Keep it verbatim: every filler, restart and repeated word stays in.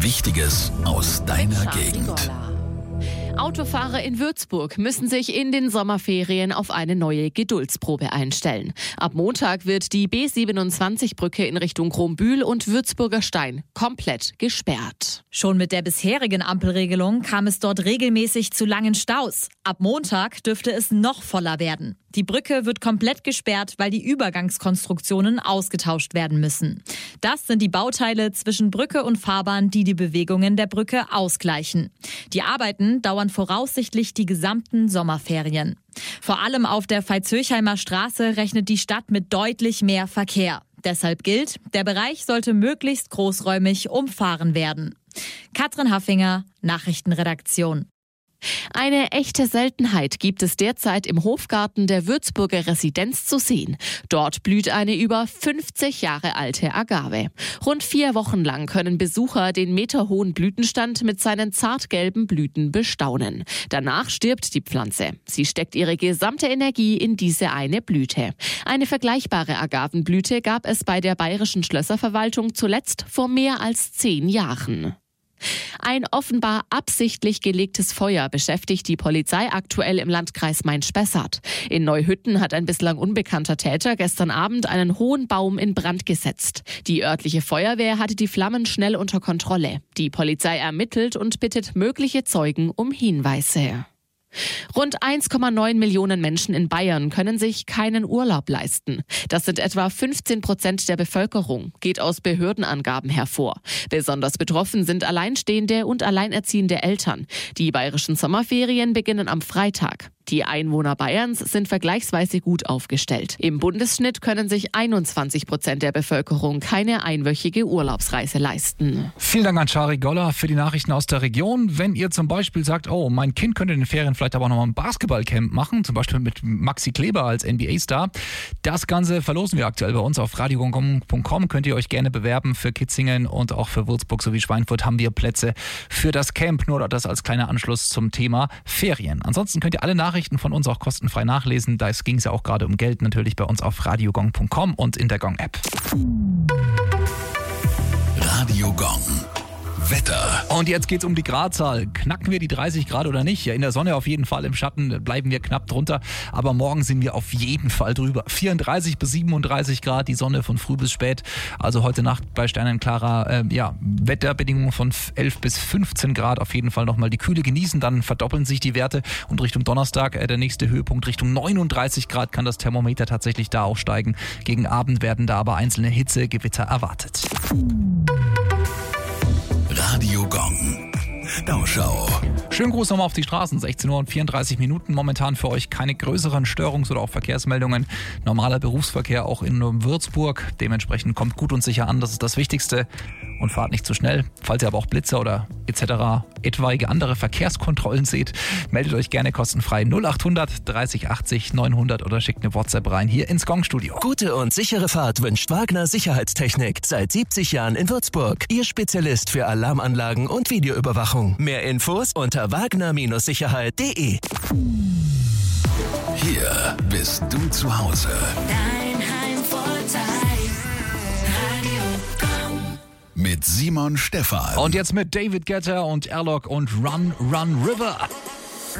Wichtiges aus deiner Gegend. Autofahrer in Würzburg müssen sich in den Sommerferien auf eine neue Geduldsprobe einstellen. Ab Montag wird die B siebenundzwanzig-Brücke in Richtung Kronbühl und Würzburger Stein komplett gesperrt. Schon mit der bisherigen Ampelregelung kam es dort regelmäßig zu langen Staus. Ab Montag dürfte es noch voller werden. Die Brücke wird komplett gesperrt, weil die Übergangskonstruktionen ausgetauscht werden müssen. Das sind die Bauteile zwischen Brücke und Fahrbahn, die die Bewegungen der Brücke ausgleichen. Die Arbeiten dauern voraussichtlich die gesamten Sommerferien. Vor allem auf der Veitshöchheimer Straße rechnet die Stadt mit deutlich mehr Verkehr. Deshalb gilt, der Bereich sollte möglichst großräumig umfahren werden. Katrin Haffinger, Nachrichtenredaktion. Eine echte Seltenheit gibt es derzeit im Hofgarten der Würzburger Residenz zu sehen. Dort blüht eine über fünfzig Jahre alte Agave. Rund vier Wochen lang können Besucher den meterhohen Blütenstand mit seinen zartgelben Blüten bestaunen. Danach stirbt die Pflanze. Sie steckt ihre gesamte Energie in diese eine Blüte. Eine vergleichbare Agavenblüte gab es bei der Bayerischen Schlösserverwaltung zuletzt vor mehr als zehn Jahren. Ein offenbar absichtlich gelegtes Feuer beschäftigt die Polizei aktuell im Landkreis Main-Spessart. In Neuhütten hat ein bislang unbekannter Täter gestern Abend einen hohen Baum in Brand gesetzt. Die örtliche Feuerwehr hatte die Flammen schnell unter Kontrolle. Die Polizei ermittelt und bittet mögliche Zeugen um Hinweise. Rund eins Komma neun Millionen Menschen in Bayern können sich keinen Urlaub leisten. Das sind etwa fünfzehn Prozent der Bevölkerung, geht aus Behördenangaben hervor. Besonders betroffen sind alleinstehende und alleinerziehende Eltern. Die bayerischen Sommerferien beginnen am Freitag. Die Einwohner Bayerns sind vergleichsweise gut aufgestellt. Im Bundesschnitt können sich einundzwanzig Prozent der Bevölkerung keine einwöchige Urlaubsreise leisten. Vielen Dank an Shari Goller für die Nachrichten aus der Region. Wenn ihr zum Beispiel sagt, oh, mein Kind könnte in den Ferien vielleicht aber noch mal ein Basketballcamp machen, zum Beispiel mit Maxi Kleber als N B A-Star, das Ganze verlosen wir aktuell bei uns auf radio punkt com. Könnt ihr euch gerne bewerben. Für Kitzingen und auch für Würzburg sowie Schweinfurt haben wir Plätze für das Camp. Nur das als kleiner Anschluss zum Thema Ferien. Ansonsten könnt ihr alle Nachrichten von uns auch kostenfrei nachlesen. Da ging es ja auch gerade um Geld, natürlich bei uns auf radio punkt com und in der Gong-App. Radio Gong. Wetter. Und jetzt geht's um die Gradzahl. Knacken wir die dreißig Grad oder nicht? Ja, in der Sonne auf jeden Fall, im Schatten bleiben wir knapp drunter. Aber morgen sind wir auf jeden Fall drüber. vierunddreißig bis siebenunddreißig Grad, die Sonne von früh bis spät. Also heute Nacht bei sternenklarer äh, ja, Wetterbedingungen von elf bis fünfzehn Grad. Auf jeden Fall nochmal die Kühle genießen. Dann verdoppeln sich die Werte. Und Richtung Donnerstag, äh, der nächste Höhepunkt, Richtung neununddreißig Grad kann das Thermometer tatsächlich da auch steigen. Gegen Abend werden da aber einzelne Hitzegewitter erwartet. Radio Gong. Stauschau. Schönen Gruß nochmal auf die Straßen. sechzehn Uhr und vierunddreißig Minuten. Momentan für euch keine größeren Störungs- oder auch Verkehrsmeldungen. Normaler Berufsverkehr auch in Würzburg. Dementsprechend kommt gut und sicher an. Das ist das Wichtigste. Und fahrt nicht zu schnell. Falls ihr aber auch Blitzer oder et cetera etwaige andere Verkehrskontrollen seht, meldet euch gerne kostenfrei null achthundert dreißig achtzig neunhundert oder schickt eine WhatsApp rein hier ins Gong-Studio. Gute und sichere Fahrt wünscht Wagner Sicherheitstechnik. Seit siebzig Jahren in Würzburg. Ihr Spezialist für Alarmanlagen und Videoüberwachung. Mehr Infos unter wagner Sicherheit punkt de. Hier bist du zu Hause. Dein Heimvorteil. Radio Gong. Mit Simon Stephan. Und jetzt mit David Guetta und Airlock und Run, Run River.